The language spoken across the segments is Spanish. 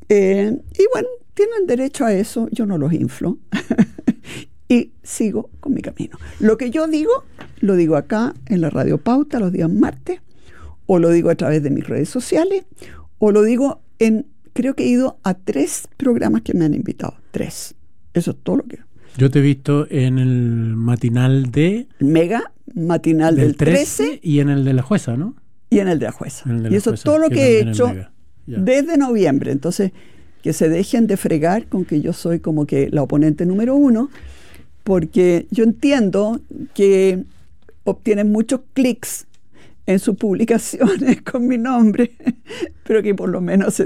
Y bueno, tienen derecho a eso, yo no los inflo. Y sigo con mi camino. Lo que yo digo, lo digo acá en la Radio Pauta los días martes, o lo digo a través de mis redes sociales, o lo digo creo que he ido a 3 programas que me han invitado. 3. Eso es todo lo que... Yo te he visto en el matinal Mega matinal del 13 y en el de la jueza, ¿no? Y en el de la jueza. Y eso es todo lo que he hecho desde noviembre. Entonces, que se dejen de fregar con que yo soy como que la oponente número 1, porque yo entiendo que obtienen muchos clics en sus publicaciones con mi nombre, pero que por lo menos...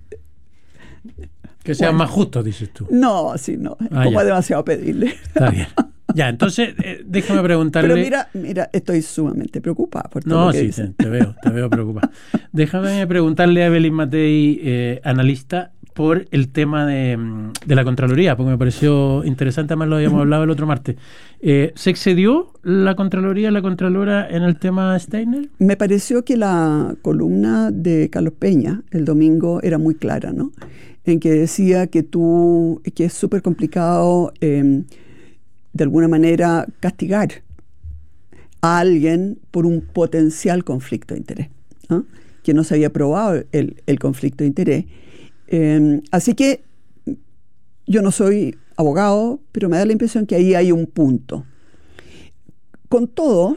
que sean más justos, dices tú. No, sí, no. Como es demasiado pedirle. Está bien. Ya, entonces, déjame preguntarle... Pero mira, estoy sumamente preocupada por todo no, lo que sí, dicen. te veo preocupada. Déjame preguntarle a Evelyn Matei, analista, por el tema de la Contraloría, porque me pareció interesante, además lo habíamos hablado el otro martes. ¿Se excedió la Contraloría, la Contralora, en el tema Steiner? Me pareció que la columna de Carlos Peña el domingo era muy clara, ¿no? En que decía que es súper complicado de alguna manera castigar a alguien por un potencial conflicto de interés, ¿no? Que no se había probado el conflicto de interés. Así que yo no soy abogado, pero me da la impresión que ahí hay un punto. Con todo,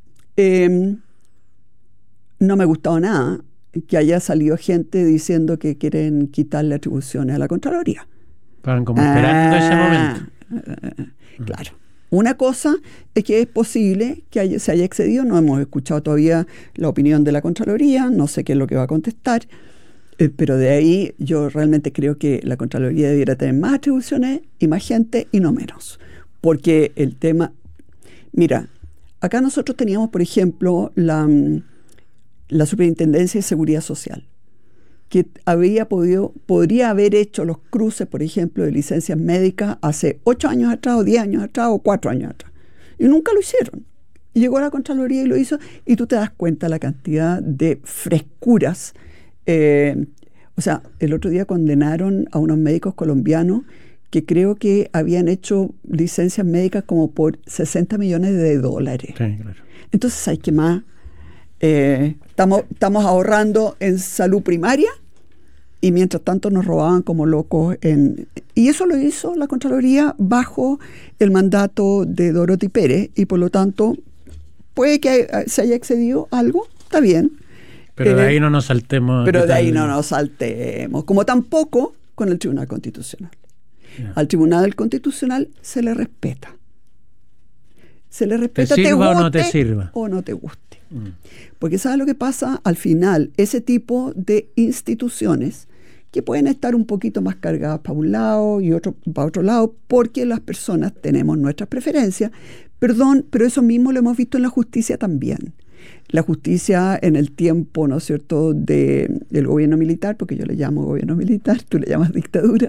no me ha gustado nada que haya salido gente diciendo que quieren quitarle atribuciones a la Contraloría. Estaban como esperando ese momento. Claro. Una cosa es que es posible que se haya excedido. No hemos escuchado todavía la opinión de la Contraloría, no sé qué es lo que va a contestar. Pero de ahí yo realmente creo que la Contraloría debiera tener más atribuciones y más gente y no menos. Porque el tema... Mira, acá nosotros teníamos, por ejemplo, la Superintendencia de Seguridad Social, que podría haber hecho los cruces, por ejemplo, de licencias médicas hace 8 años atrás, o 10 años atrás, o 4 años atrás. Y nunca lo hicieron. Y llegó a la Contraloría y lo hizo, y tú te das cuenta la cantidad de frescuras. O sea, el otro día condenaron a unos médicos colombianos que creo que habían hecho licencias médicas como por $60 millones. Sí, claro. Entonces, ¿hay qué más? Estamos ahorrando en salud primaria y mientras tanto nos robaban como locos. Y eso lo hizo la Contraloría bajo el mandato de Dorothy Pérez, y por lo tanto puede que se haya excedido algo, está bien. Pero de ahí no nos saltemos. Pero de ahí no nos saltemos. Como tampoco con el Tribunal Constitucional. Yeah. Al Tribunal Constitucional se le respeta. Se le respeta, te sirva guste o no te sirva. O no te guste. Porque ¿sabes lo que pasa? Al final, ese tipo de instituciones que pueden estar un poquito más cargadas para un lado y otro para otro lado, porque las personas tenemos nuestras preferencias. Perdón, pero eso mismo lo hemos visto en la justicia también. La justicia en el tiempo, ¿no es cierto?, del gobierno militar, porque yo le llamo gobierno militar, tú le llamas dictadura.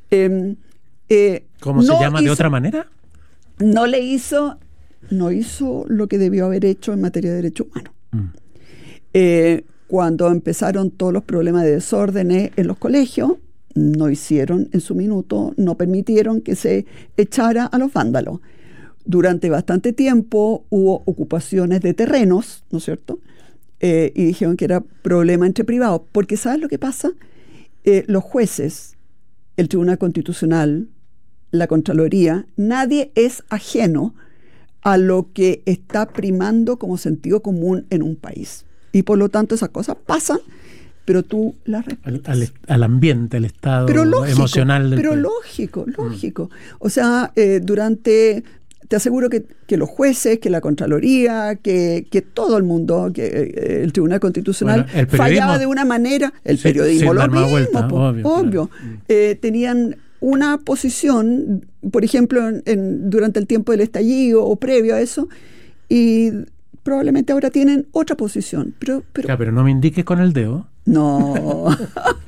¿Cómo se llama de otra manera? No hizo lo que debió haber hecho en materia de derechos humanos. Cuando empezaron todos los problemas de desórdenes en los colegios, no hicieron en su minuto, no permitieron que se echara a los vándalos. Durante bastante tiempo hubo ocupaciones de terrenos, ¿no es cierto? Y dijeron que era problema entre privados. Porque ¿sabes lo que pasa? Los jueces, el Tribunal Constitucional, la Contraloría, nadie es ajeno a lo que está primando como sentido común en un país. Y por lo tanto esas cosas pasan, pero tú las respetas. Al ambiente, al estado emocional del país. Lógico. O sea, te aseguro que los jueces, que la Contraloría, que todo el mundo, que el Tribunal Constitucional fallaba de una manera, el periodismo lo mismo, obvio. Claro. Tenían una posición, por ejemplo, durante el tiempo del estallido o previo a eso, y probablemente ahora tienen otra posición. Pero no me indiques con el dedo. No.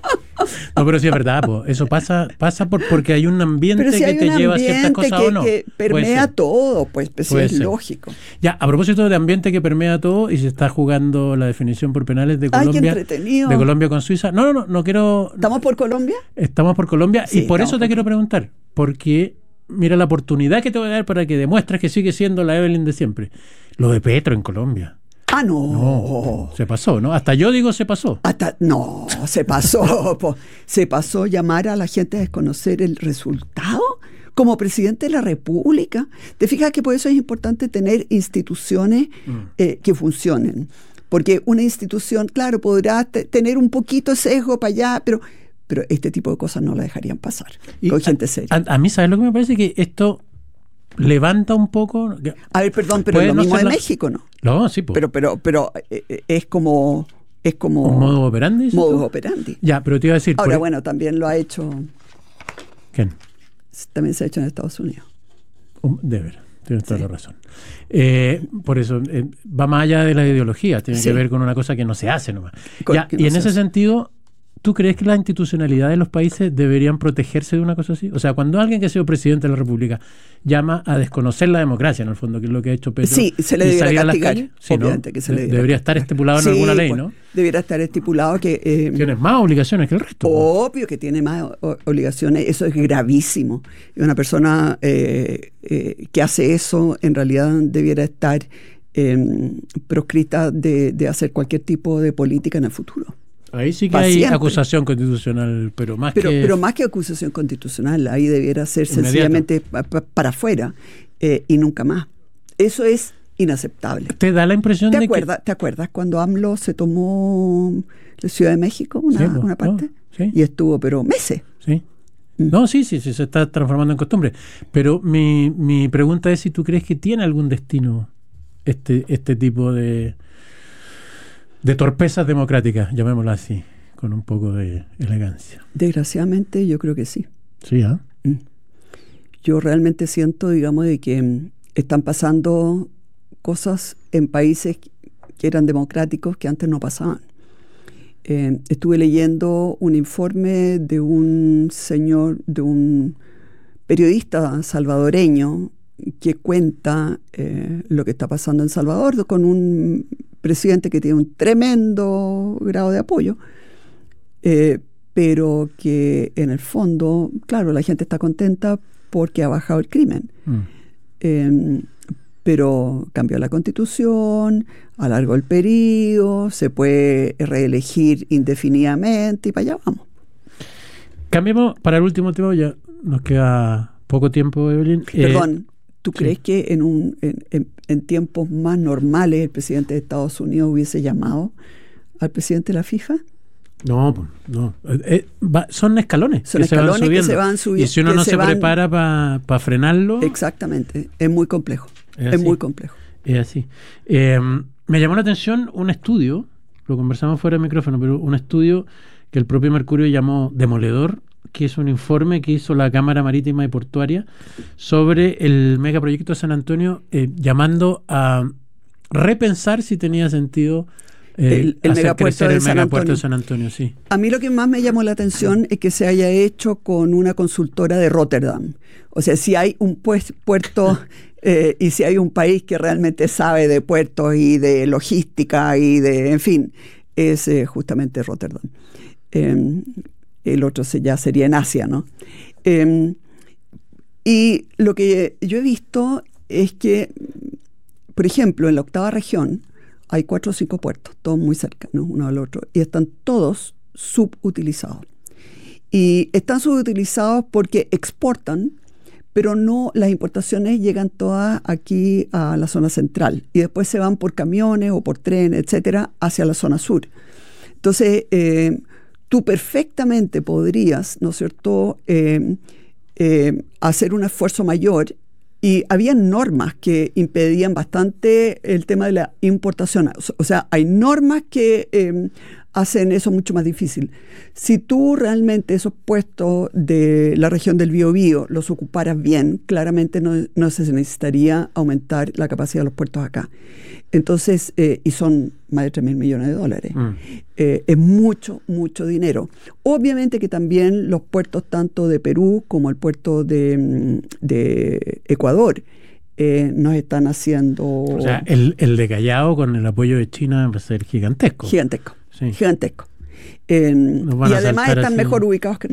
No, pero sí es verdad, po. Eso pasa porque hay un ambiente Pero si hay que te un lleva a ciertas ambiente cosas o no. que permea todo, pues sí, Puede es ser. lógico. Ya, a propósito de ambiente que permea todo y se está jugando la definición por penales de Ay, qué Colombia, entretenido. de Colombia con Suiza. No quiero. ¿Estamos por Colombia? Estamos por Colombia Sí, y por estamos eso te por quiero preguntar, porque mira la oportunidad que te voy a dar para que demuestres que sigue siendo la Evelyn de siempre. Lo de Petro en Colombia. Ah, no. No, se pasó, ¿no? Hasta yo digo se pasó. No, se pasó. Se pasó llamar a la gente a desconocer el resultado como presidente de la República. Te fijas que por eso es importante tener instituciones que funcionen. Porque una institución, claro, podrá tener un poquito de sesgo para allá, pero este tipo de cosas no la dejarían pasar con gente seria. A mí, ¿sabes lo que me parece? Que esto levanta un poco. A ver, perdón, pero lo mismo de México, ¿no? No, sí, pues. Pero es como ¿un modus operandi? Modus operandi. Ya, pero te iba a decir. Ahora, bueno, también lo ha hecho. ¿Quién? También se ha hecho en Estados Unidos. De veras, tienes toda la razón. Por eso, va más allá de la ideología, tiene que ver con una cosa que no se hace nomás. Ya, y en ese sentido, ¿tú crees que la institucionalidad de los países deberían protegerse de una cosa así? O sea, cuando alguien que ha sido presidente de la República llama a desconocer la democracia, en el fondo, que es lo que ha hecho Petro, sí, se le debería castigar, sí, obviamente, ¿no? que se le debería estar estipulado en alguna ley, ¿no? Debería estar estipulado que... tienes más obligaciones que el resto. Obvio que tiene más obligaciones, eso es gravísimo. Y una persona que hace eso, en realidad debiera estar proscrita de hacer cualquier tipo de política en el futuro. Ahí sí que hay acusación constitucional, pero más que acusación constitucional, ahí debiera ser sencillamente para afuera y nunca más. Eso es inaceptable. ¿Te da la impresión ¿Te acuerdas cuando AMLO se tomó la Ciudad de México, una parte? Sí. Y estuvo, pero meses. Sí. No, sí, se está transformando en costumbre. Pero mi pregunta es si tú crees que tiene algún destino este tipo de torpezas democráticas, llamémoslo así, con un poco de elegancia. Desgraciadamente yo creo que sí. Sí, ¿ah? Yo realmente siento, digamos, de que están pasando cosas en países que eran democráticos que antes no pasaban. Estuve leyendo un informe de un periodista salvadoreño que cuenta lo que está pasando en Salvador con un presidente que tiene un tremendo grado de apoyo, pero que en el fondo, claro, la gente está contenta porque ha bajado el crimen. Pero cambió la Constitución, alargó el periodo, se puede reelegir indefinidamente y para allá vamos. Cambiemos para el último tema, ya nos queda poco tiempo, Evelyn. Perdón, ¿tú crees que en tiempos más normales el presidente de Estados Unidos hubiese llamado al presidente de la FIFA? No. Son escalones. Son escalones que se van subiendo. Y si uno no se prepara para frenarlo... Exactamente, es muy complejo. Es muy complejo. Es así. Me llamó la atención un estudio, lo conversamos fuera del micrófono, pero un estudio que el propio Mercurio llamó Demoledor, que es un informe que hizo la Cámara Marítima y Portuaria sobre el megaproyecto de San Antonio, llamando a repensar si tenía sentido el megapuerto de San Antonio. Sí. A mí lo que más me llamó la atención es que se haya hecho con una consultora de Rotterdam. O sea, si hay un puerto y si hay un país que realmente sabe de puertos y de logística y en fin, es justamente Rotterdam. El otro ya sería en Asia, ¿no? Y lo que yo he visto es que, por ejemplo, en la 8ª región hay 4 o 5 puertos, todos muy cercanos uno al otro, y están todos subutilizados. Y están subutilizados porque exportan, pero no, las importaciones llegan todas aquí a la zona central y después se van por camiones o por tren, etcétera, hacia la zona sur. Entonces, tú perfectamente podrías, ¿no es cierto?, hacer un esfuerzo mayor Y había normas que impedían bastante el tema de la importación. O sea, hay normas que hacen eso mucho más difícil. Si tú realmente esos puestos de la región del Biobío los ocuparas bien, claramente no se necesitaría aumentar la capacidad de los puertos acá. Entonces, y son más de $3.000 millones. Es mucho, mucho dinero. Obviamente que también los puertos tanto de Perú como el puerto de Ecuador nos están haciendo... O sea, el de Callao con el apoyo de China va a ser gigantesco. Gigantesco. Sí. Gigantesco. Y Nos van a además saltar están así. mejor ubicados que